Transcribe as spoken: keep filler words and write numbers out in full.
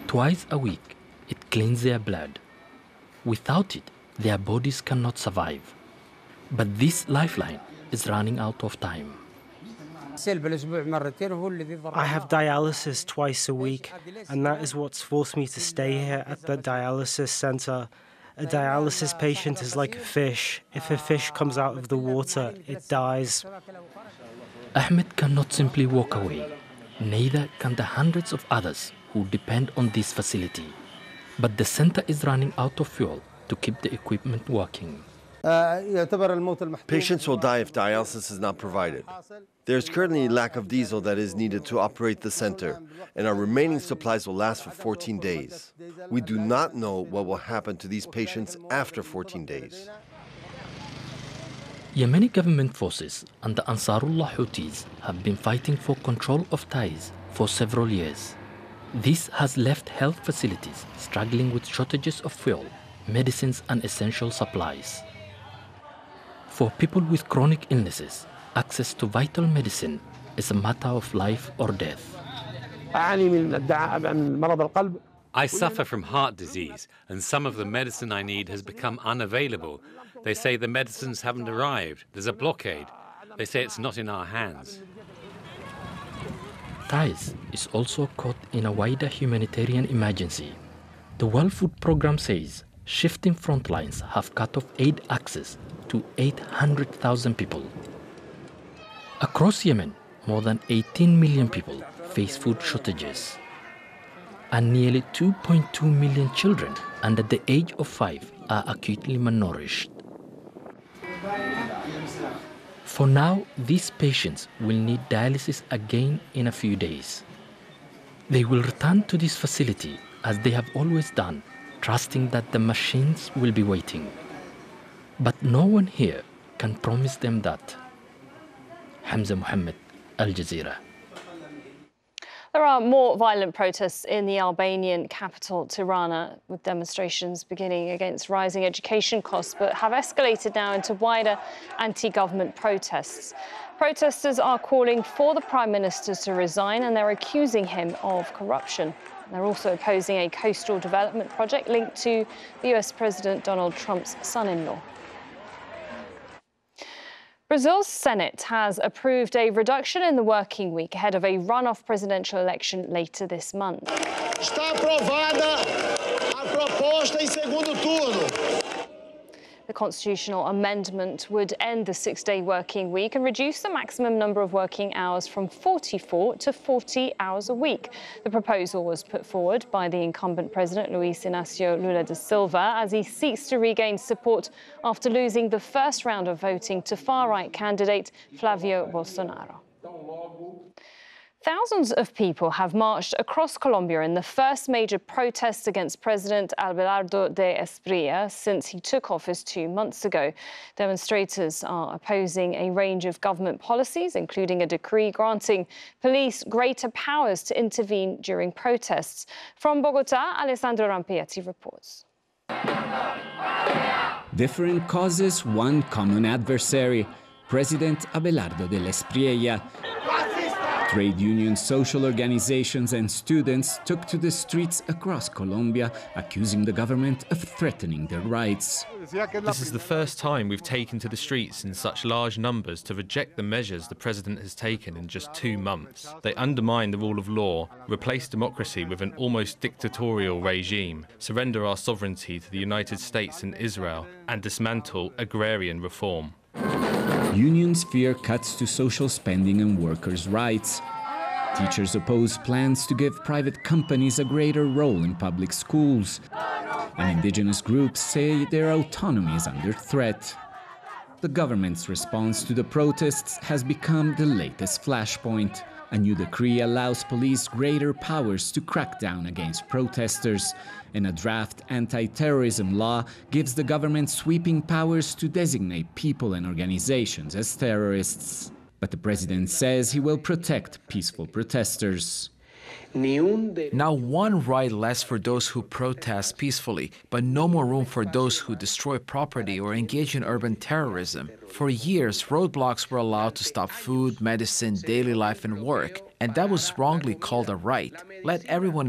twice a week, it cleans their blood. Without it, their bodies cannot survive. But this lifeline is running out of time. I have dialysis twice a week, and that is what's forced me to stay here at the dialysis center. A dialysis patient is like a fish. If a fish comes out of the water, it dies. Ahmed cannot simply walk away. Neither can the hundreds of others who depend on this facility. But the center is running out of fuel to keep the equipment working. Patients will die if dialysis is not provided. There is currently a lack of diesel that is needed to operate the center, and our remaining supplies will last for fourteen days. We do not know what will happen to these patients after fourteen days. Yemeni government forces and the Ansarullah Houthis have been fighting for control of Taiz for several years. This has left health facilities struggling with shortages of fuel, medicines and essential supplies. For people with chronic illnesses, access to vital medicine is a matter of life or death. I suffer from heart disease, and some of the medicine I need has become unavailable. They say the medicines haven't arrived. There's a blockade. They say it's not in our hands. Taiz is also caught in a wider humanitarian emergency. The World Food Programme says shifting front lines have cut off aid access to eight hundred thousand people. Across Yemen, more than eighteen million people face food shortages. And nearly two point two million children under the age of five are acutely malnourished. For now, these patients will need dialysis again in a few days. They will return to this facility as they have always done, trusting that the machines will be waiting. But no one here can promise them that. Hamza Mohammed, Al Jazeera. There are more violent protests in the Albanian capital, Tirana, with demonstrations beginning against rising education costs, but have escalated now into wider anti-government protests. Protesters are calling for the Prime Minister to resign, and they're accusing him of corruption. They're also opposing a coastal development project linked to the U S President Donald Trump's son-in-law. Brazil's Senate has approved a reduction in the working week ahead of a runoff presidential election later this month. Está aprovada a proposta em segundo turno. The constitutional amendment would end the six-day working week and reduce the maximum number of working hours from forty-four to forty hours a week. The proposal was put forward by the incumbent president, Luiz Inácio Lula da Silva, as he seeks to regain support after losing the first round of voting to far-right candidate Flávio Bolsonaro. Thousands of people have marched across Colombia in the first major protests against President Abelardo de Espriella since he took office two months ago. Demonstrators are opposing a range of government policies, including a decree granting police greater powers to intervene during protests. From Bogotá, Alessandro Rampietti reports. Different causes, one common adversary, President Abelardo de Espriella. Trade unions, social organizations and students took to the streets across Colombia, accusing the government of threatening their rights. This is the first time we've taken to the streets in such large numbers to reject the measures the president has taken in just two months. They undermine the rule of law, replace democracy with an almost dictatorial regime, surrender our sovereignty to the United States and Israel, and dismantle agrarian reform. Unions fear cuts to social spending and workers' rights. Teachers oppose plans to give private companies a greater role in public schools. And indigenous groups say their autonomy is under threat. The government's response to the protests has become the latest flashpoint. A new decree allows police greater powers to crack down against protesters, and a draft anti-terrorism law gives the government sweeping powers to designate people and organizations as terrorists. But the president says he will protect peaceful protesters. Now one right less for those who protest peacefully, but no more room for those who destroy property or engage in urban terrorism. For years, roadblocks were allowed to stop food, medicine, daily life and work, and that was wrongly called a right. Let everyone